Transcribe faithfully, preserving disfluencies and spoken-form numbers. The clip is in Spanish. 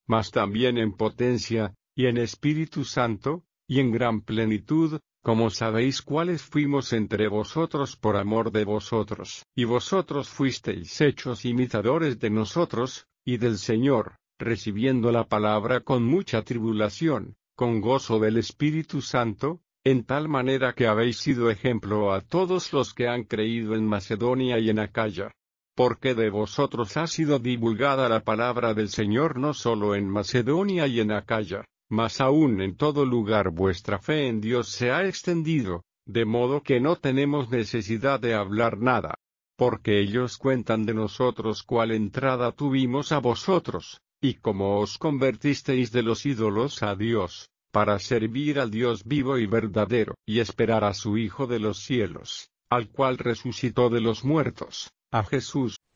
mas también en potencia, y en Espíritu Santo, y en gran plenitud, como sabéis cuáles fuimos entre vosotros por amor de vosotros. Y vosotros fuisteis hechos imitadores de nosotros, y del Señor, recibiendo la palabra con mucha tribulación, con gozo del Espíritu Santo, en tal manera que habéis sido ejemplo a todos los que han creído en Macedonia y en Acaya. Porque de vosotros ha sido divulgada la palabra del Señor no solo en Macedonia y en Acaya, mas aún en todo lugar vuestra fe en Dios se ha extendido, de modo que no tenemos necesidad de hablar nada. Porque ellos cuentan de nosotros cuál entrada tuvimos a vosotros, y cómo os convertisteis de los ídolos a Dios, para servir al Dios vivo y verdadero, y esperar a su Hijo de los cielos, al cual resucitó de los muertos, a Jesús,